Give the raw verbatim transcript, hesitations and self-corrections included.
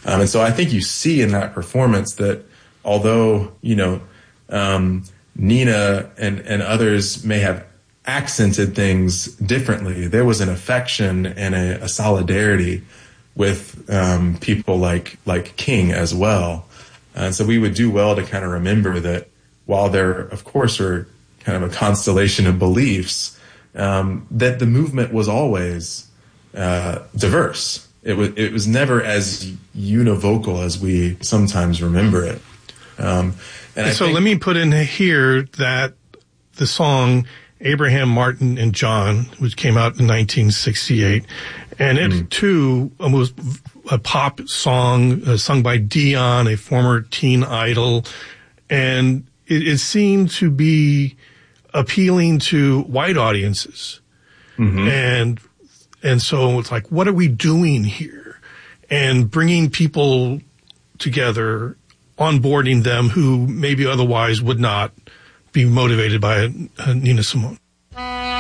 Um, and so I think you see in that performance that although, you know, um, Nina and, and others may have accented things differently, there was an affection and a, a solidarity with um, people like like King as well. And so we would do well to kind of remember that while there, of course, are kind of a constellation of beliefs, um, that the movement was always uh, diverse. It was it was never as univocal as we sometimes remember it. Um, and I so think, let me put in here that the song Abraham, Martin, and John, which came out in nineteen sixty-eight, and it mm. too was a pop song uh, sung by Dion, a former teen idol, and it, it seemed to be appealing to white audiences. Mm-hmm. And and so it's like, what are we doing here? And bringing people together, onboarding them who maybe otherwise would not be motivated by uh, Nina Simone.